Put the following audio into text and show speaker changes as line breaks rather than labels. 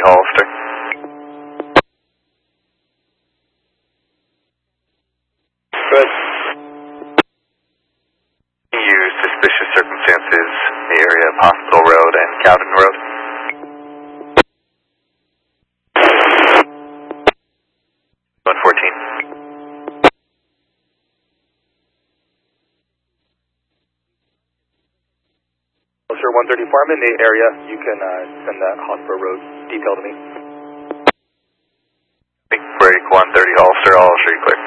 Hollister.
Good.
Use suspicious circumstances in the area of Hospital Road and Cowden Road.
Officer 130, if I'm in the area, you can send that Hospital Road detail to me.
Break 130 Hollister, I'll show you clear.